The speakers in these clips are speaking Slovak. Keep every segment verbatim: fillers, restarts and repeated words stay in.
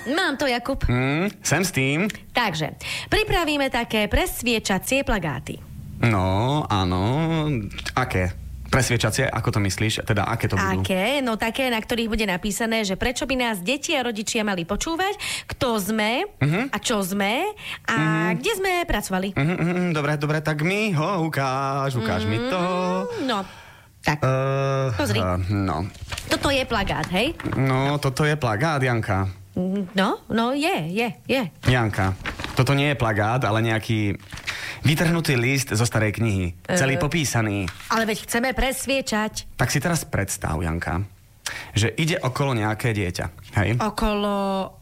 Mám to, Jakub. Mm, sem s tým. Takže, pripravíme také presviečacie plagáty. No, áno. Aké? Presviečacie? Ako to myslíš? Teda, aké to budú? Aké? No také, na ktorých bude napísané, že prečo by nás deti a rodičia mali počúvať, kto sme uh-huh. a čo sme a uh-huh. kde sme pracovali. Uh-huh, uh-huh, dobre, dobre, tak mi ho ukáž, ukáž uh-huh. mi to. No, tak, uh, pozri. Uh, no. Toto je plagát, hej? No, toto je plagát, Janka. No, no je, je, je. Janka, toto nie je plagát, ale nejaký vytrhnutý list zo starej knihy. Uh, celý popísaný. Ale veď chceme presviečať. Tak si teraz predstav, Janka, že ide okolo nejaké dieťa, hej? Okolo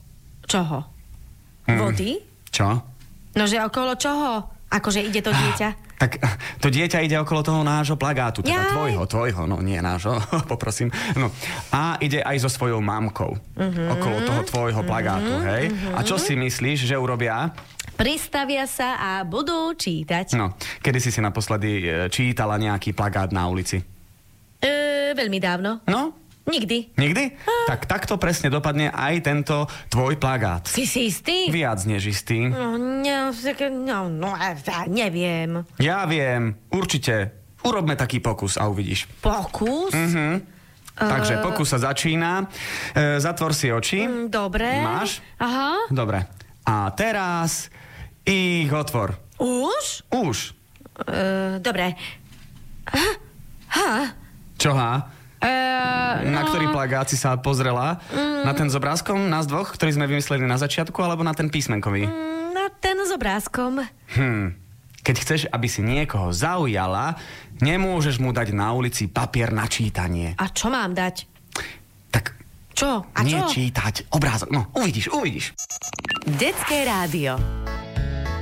čoho? Mm. Vody? Čo? No, že okolo čoho? Akože ide to dieťa? Ah, tak to dieťa ide okolo toho nášho plagátu, teda Jaj. tvojho, tvojho, no nie nášho, poprosím. No. A ide aj so svojou mamkou uh-huh. okolo toho tvojho plagátu, uh-huh. hej? A čo si myslíš, že urobia? Pristavia sa a budú čítať. No, kedy si si naposledy e, čítala nejaký plagát na ulici? E, veľmi dávno. No? Nikdy. Nikdy? Ah. Tak takto presne dopadne aj tento tvoj plagát. Si si istý? Viac než istý. No, no, no, no neviem. Ja viem, určite. Urobme taký pokus a uvidíš. Pokus? Mhm. Uh... Takže pokus sa začína. E, zatvor si oči. Dobre. Máš? Aha. Dobre. A teraz ich otvor. Už? Už. E, dobre. Ha? Ha? Čo ha? Uh, na no. ktorý plagát si sa pozrela? Mm. Na ten s obrázkom, nás dvoch, ktorý sme vymysleli na začiatku, alebo na ten písmenkový? Mm, na ten s obrázkom. Hm. Keď chceš, aby si niekoho zaujala, nemôžeš mu dať na ulici papier na čítanie. A čo mám dať? Tak Čo? A nie čo? čítať, obrázok. No, uvidíš, uvidíš. Detské rádio.